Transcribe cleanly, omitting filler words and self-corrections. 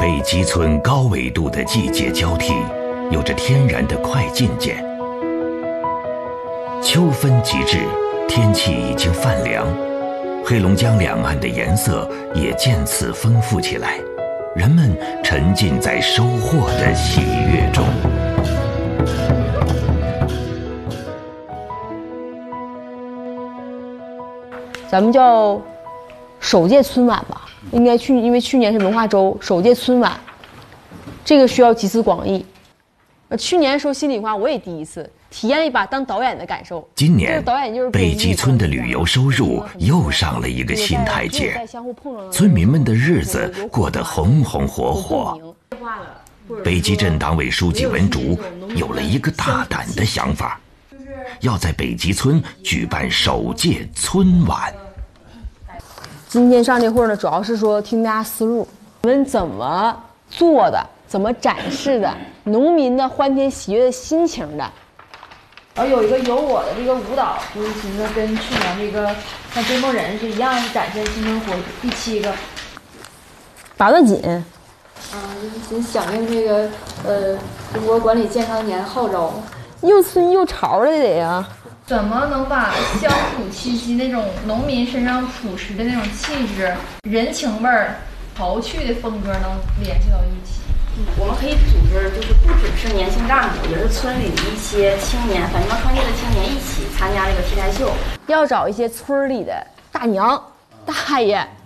北极村高纬度的季节交替，有着天然的快进键。秋分即至，天气已经泛凉，黑龙江两岸的颜色也渐次丰富起来，人们沉浸在收获的喜悦中。 咱们叫首届春晚吧，应该因为去年是文化周，首届春晚，这个需要集思广益。去年说心里话，我也第一次体验一把当导演的感受。 今年北极村的旅游收入又上了一个新台阶，村民们的日子过得红红火火。北极镇党委书记文竹有了一个大胆的想法，要在北极村举办首届春晚。 今天上这会儿呢，主要是说听大家思路，我们怎么做的，怎么展示的，农民的欢天喜悦的心情的。 然后有一个有我的这个舞蹈，就是寻思跟去年这个像追梦人是一样，展现新生活。第7个， 把得紧。 就是响应这个中国管理健康年号召， 又村又潮的得呀。 怎么能把乡土气息那种农民身上朴实的那种气质、人情味儿、豪趣的风格能联系到一起？ 我们可以组织，就是不只是年轻干部，也是村里的一些青年，返乡创业的青年一起参加这个 T台秀。 要找一些村里的大娘、大爷。